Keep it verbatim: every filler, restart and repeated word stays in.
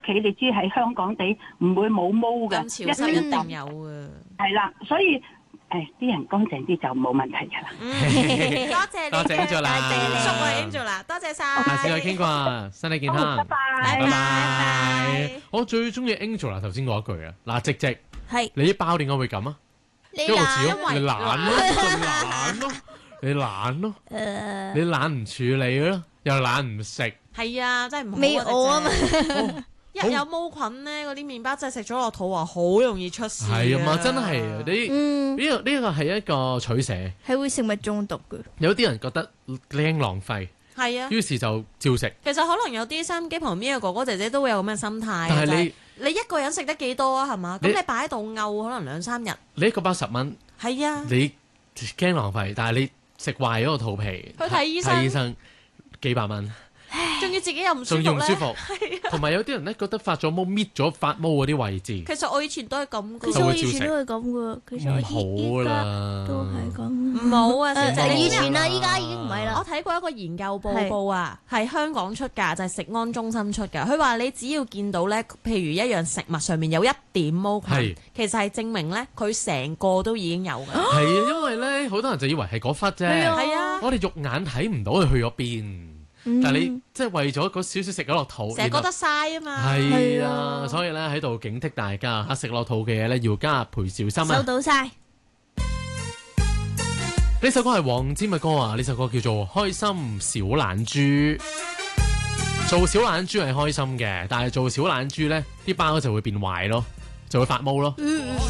企你知喺香港地唔會冇毛嘅， 咁潮濕一定有啊。 係啦，所以誒啲人乾淨啲就冇問題㗎啦。 多謝你， 多謝 Angela 多謝你，祝啊 Angela，多謝晒。 下次再傾過啊，身體健康， 拜拜。 拜拜拜。 我最中意 Angela 頭先嗰一句啊，嗱，直直， 係你啲包點解會咁啊？ 你一個字咯， 因為你懶咯，懶咯，你懶咯， 誒你懶唔處理咯，又懶唔食， 係啊，真係唔好未餓啊嘛， 哦一有毛菌咧，嗰啲麵包真係食咗落肚啊，好容易出事。 係啊嘛，真係你嗯呢個呢個係一個取捨， 係會食物中毒嘅。 有啲人覺得靚浪費， 係啊， 於是就照食， 其實可能有啲收音機旁邊嘅哥哥姐姐都會有咁嘅心態。 但係你就係你一個人食得幾多啊？係嘛？咁你你擺喺度漚可能兩三日。 你一個包十蚊， 係啊， 你驚浪費，但係你食壞咗個肚皮， 去睇醫生睇醫生幾百蚊。 仲要自己又唔舒服咧。 仲要唔舒服，同埋有啲人咧覺得發咗毛搣咗發毛嗰啲位置， 其實我以前都係咁其嘅。 實我以前都係咁噶，其實我唔好依家啦， 都係咁。 唔好啊，小姐， 誒以你知唔知前啦，依家已經唔係我啦。 睇過一個研究報告啊，係香港出㗎，就係食安中心出㗎。佢話你只要見到咧，譬如一樣食物上面有一點毛係菌，其實係證明咧佢成個都已經有㗎。 係啊，因為咧好多人就以為係嗰忽啫， 係啊， 我哋肉眼睇唔到佢去咗邊，但係你即係為咗嗰少少食咗落肚， 成日覺得嘥啊嘛。 係啊， 係啊所以咧喺度警惕大家嚇食落肚嘅嘢咧要加倍小心收啊！ 到晒。 呢首歌係黃霑嘅歌啊，呢首歌叫做《開心小懶豬》。做小懶豬係開心嘅，但係做小懶豬咧，啲包就會變壞咯，就會發毛咯。 嗯嗯。